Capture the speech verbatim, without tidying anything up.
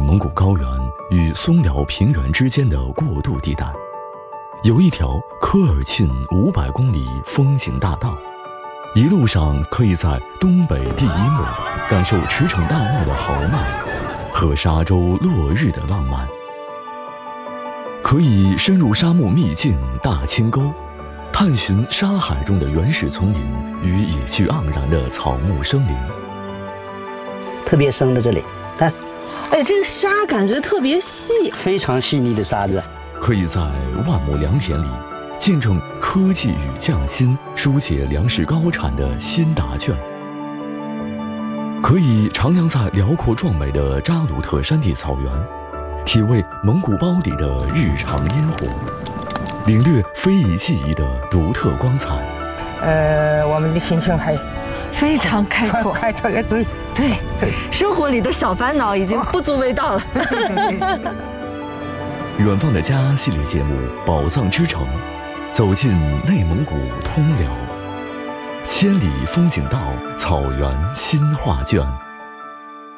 蒙古高原与松辽平原之间的过渡地带，有一条科尔沁五百公里风景大道，一路上可以在东北第一漠感受驰骋大漠的豪迈和沙洲落日的浪漫，可以深入沙漠秘境大清沟，探寻沙海中的原始丛林与野趣盎然的草木生灵。 特别深的这里，看， 哎，这个沙感觉特别细， 非常细腻的沙子。 可以在万亩良田里见证科技与匠心疏解粮食高产的新答卷，可以徜徉在辽阔壮美的扎鲁特山地草原，体味蒙古包里的日常烟火，领略非遗技艺的独特光彩。 呃，我们的心情还非常开阔， 开阔也对对对，生活里的小烦恼已经不足为道了。 远方的家系列节目《宝藏之城》，走进内蒙古通辽，千里风景道，草原新画卷。